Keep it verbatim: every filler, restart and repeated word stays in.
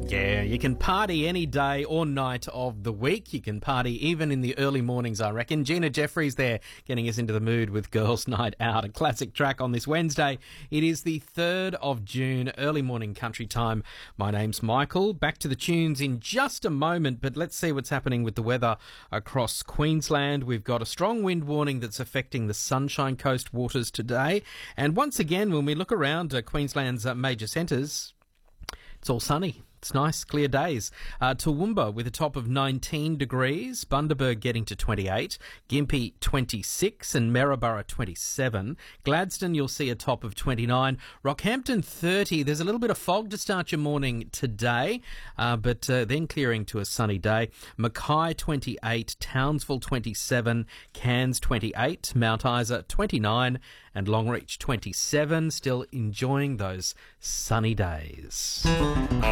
Yeah, you can party any day or night of the week. You can party even in the early mornings, I reckon. Gina Jeffries there, getting us into the mood with Girls' Night Out, a classic track on this Wednesday. It is the third of June, early morning country time. My name's Michael. Back to the tunes in just a moment, but let's see what's happening with the weather across Queensland. We've got a strong wind warning that's affecting the Sunshine Coast waters today. And once again, when we look around uh, Queensland's uh, major centres, it's all sunny. It's nice, clear days. Uh, Toowoomba with a top of nineteen degrees, Bundaberg getting to twenty-eight, Gympie twenty-six and Maryborough twenty-seven. Gladstone, you'll see a top of twenty-nine. Rockhampton thirty. There's a little bit of fog to start your morning today, uh, but uh, then clearing to a sunny day. Mackay twenty-eight, Townsville twenty-seven, Cairns twenty-eight, Mount Isa twenty-nine and Longreach twenty-seven. Still enjoying those sunny days.